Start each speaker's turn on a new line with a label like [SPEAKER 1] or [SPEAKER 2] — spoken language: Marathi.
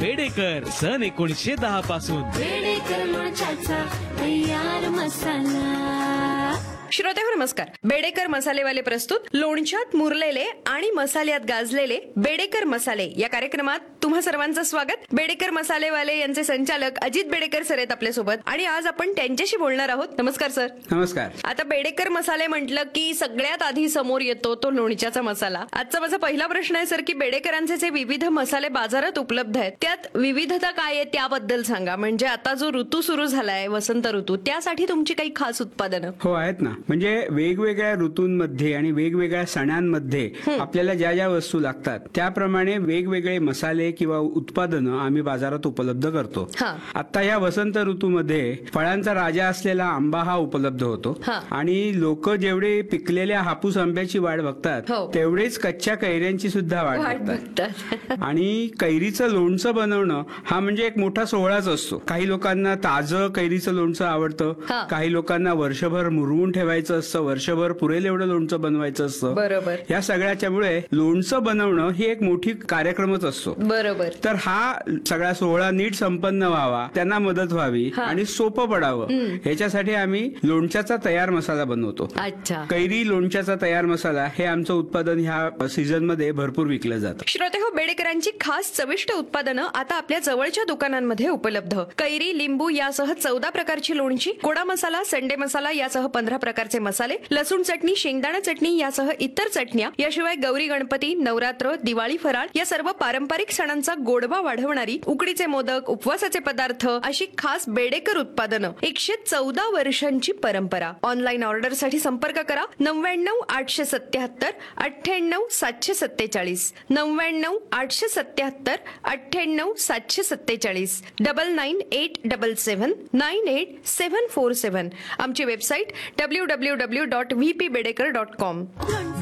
[SPEAKER 1] बेडेकर सन 1910 पासून.
[SPEAKER 2] बेडेकर लोणच्याचा तयार मसाला.
[SPEAKER 3] श्रोतेहो नमस्कार. बेडेकर मसालेवाले प्रस्तुत लोणच्यात मुरलेले आणि मसाल्यात गाजलेले बेडेकर मसाले या कार्यक्रमात तुम्हा सर्वांचं स्वागत. बेडेकर मसालेवाले यांचे संचालक अजित बेडेकर सर आहेत आपल्यासोबत आणि आज आपण त्यांच्याशी बोलणार आहोत. नमस्कार सर.
[SPEAKER 4] नमस्कार.
[SPEAKER 3] आता बेडेकर मसाले म्हटलं की सगळ्यात आधी समोर येतो तो लोणच्याचा मसाला. आजचा माझा पहिला प्रश्न आहे सर की बेडेकरांचे जे विविध मसाले बाजारात उपलब्ध आहेत त्यात विविधता काय आहे त्याबद्दल सांगा. म्हणजे आता जो ऋतू सुरू झालाय वसंत ऋतू त्यासाठी तुमची काही खास उत्पादनं?
[SPEAKER 4] हो आहेत ना. म्हणजे वेगवेगळ्या ऋतूंमध्ये आणि वेगवेगळ्या सणांमध्ये आपल्याला ज्या ज्या वस्तू लागतात त्याप्रमाणे वेगवेगळे मसाले किंवा उत्पादनं आम्ही बाजारात उपलब्ध करतो. आता या वसंत ऋतूमध्ये फळांचा राजा असलेला आंबा हा उपलब्ध होतो आणि लोक जेवढे पिकलेल्या हापूस आंब्याची वाट बघतात तेवढेच कच्च्या कैऱ्यांची सुद्धा वाट बघतात. आणि कैरीचं लोणचं बनवणं हा म्हणजे एक मोठा सोहळाच असतो. काही लोकांना ताजं कैरीचं लोणचं आवडतं, काही लोकांना वर्षभर मुरवून ठेवायचं असतं, वर्षभर पुरेल एवढं लोणचं बनवायचं असतं.
[SPEAKER 3] बरोबर.
[SPEAKER 4] या सगळ्याच्यामुळे लोणचं बनवणं ही एक मोठी कार्यक्रमच असतो.
[SPEAKER 3] बरोबर.
[SPEAKER 4] तर हा सगळा सोहळा नीट संपन्न व्हावा, त्यांना मदत व्हावी आणि सोपं पडावं याच्यासाठी आम्ही लोणच्याचा तयार मसाला बनवतो.
[SPEAKER 3] अच्छा.
[SPEAKER 4] कैरी लोणच्याचा तयार मसाला हे आमचं उत्पादन ह्या सीझन मध्ये भरपूर विकलं जातं.
[SPEAKER 3] श्रोतेहो बेडेकरांची खास चविष्ट उत्पादनं आता आपल्या जवळच्या दुकानांमध्ये उपलब्ध. कैरी, लिंबू यासह 14 प्रकारची लोणची, गोडा मसाला, संडे मसाला यासह 15 प्रकारचे मसाले, लसूण चटणी, शेंगदाणा चटणी यासह इतर चटण्या, याशिवाय गौरी गणपती, नवरात्र, दिवाळी फराळ या सर्व पारंपरिक सणांचा गोडवा वाढवणारी उकडीचे मोदक, उपवासाचे पदार्थ अशी खास बेडेकर उत्पादनं. 114 वर्षांची परंपरा. ऑनलाईन ऑर्डरसाठी संपर्क करा 99 877 98 747 99 877 98 747 99 877 98747. आमची वेबसाईट www.vpbedeकर.com.